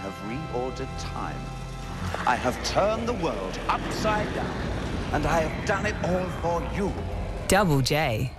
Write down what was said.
have reordered time. I have turned the world upside down, and I have done it all for you. Double J.